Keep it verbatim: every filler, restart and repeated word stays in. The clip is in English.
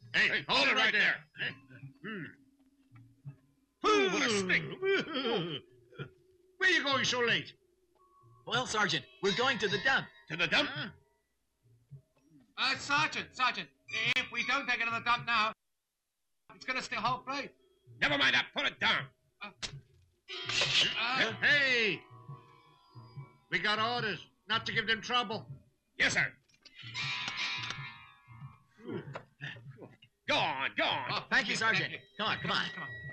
Hey, hey hold it right there. there. Hmm. Ooh, what a stink. Where are you going so late? Well, Sergeant, we're going to the dump. To the dump? Huh? Uh, Sergeant, Sergeant, if we don't take it to the dump now, it's going to steal the whole place. Never mind that. Put it down. Uh, uh, hey! We got orders not to give them trouble. Yes, sir. Go on, go on. Oh, thank you, Sergeant. Thank you. Come on, come on. Come on.